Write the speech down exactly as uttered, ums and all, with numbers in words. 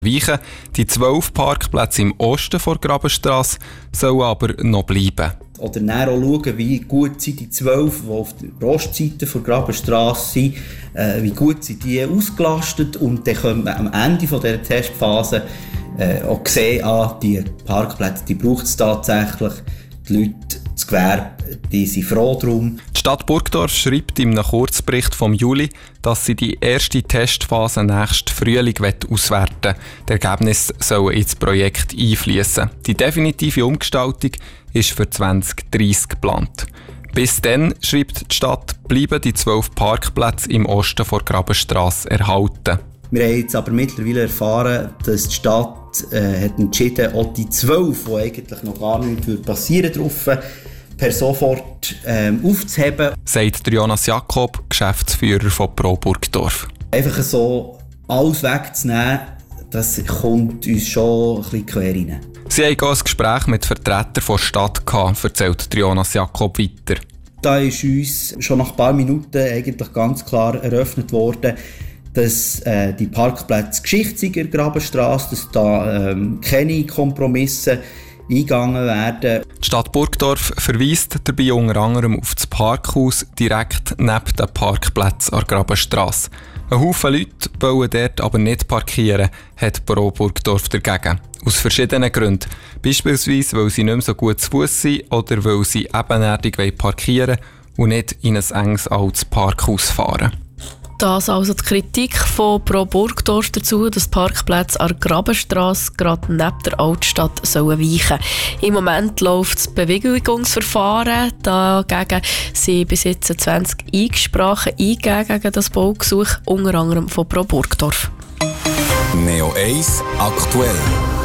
weichen. Die zwölf Parkplätze im Osten der Grabenstrasse sollen aber noch bleiben. Oder dann auch schauen, wie gut sind die zwölf, die auf der Ostseite der Grabenstrasse sind, äh, wie gut sind die ausgelastet. Und dann können wir am Ende dieser Testphase äh, auch sehen, ah, die Parkplätze, die braucht es tatsächlich. Die Leute, das Gewerbe, die sind froh darum. Die Stadt Burgdorf schreibt in einem Kurzbericht vom Juli, dass sie die erste Testphase nächsten Frühling auswerten will. Die Ergebnisse sollen ins Projekt einfließen. Die definitive Umgestaltung ist für zwanzig dreissig geplant. Bis dann, schreibt die Stadt, bleiben die zwölf Parkplätze im Osten der Grabenstrasse erhalten. Wir haben jetzt aber mittlerweile erfahren, dass die Stadt äh, hat entschieden, auch die zwölf, die eigentlich noch gar nichts passieren dürfen, per sofort ähm, aufzuheben. Sagt Jonas Jakob, Geschäftsführer von Pro Burgdorf. Einfach so alles wegzunehmen, das kommt uns schon ein bisschen quer rein. Sie haben auch ein Gespräch mit Vertretern der Stadt gehabt, erzählt Jonas Jakob weiter. Da ist uns schon nach ein paar Minuten eigentlich ganz klar eröffnet worden, dass äh, die Parkplätze Geschichte sind in der Grabenstrasse, dass da ähm, keine Kompromisse eingegangen werden. Die Stadt Burgdorf verweist dabei unter anderem auf das Parkhaus direkt neben den Parkplätzen an der Grabenstrasse. Ein Haufen Leute wollen dort aber nicht parkieren, hat Pro Burgdorf dagegen. Aus verschiedenen Gründen. Beispielsweise, weil sie nicht mehr so gut zu Fuss sind oder weil sie ebenerdig parkieren wollen und nicht in ein enges altes Parkhaus fahren. Das also die Kritik von Pro Burgdorf dazu, dass die Parkplätze an der Grabenstrasse gerade neben der Altstadt sollen weichen. Im Moment läuft das Bewilligungsverfahren. Dagegen sind bis jetzt zwanzig Einsprachen eingegeben gegen das Baugesuch, unter anderem von Pro Burgdorf. Neo eins aktuell.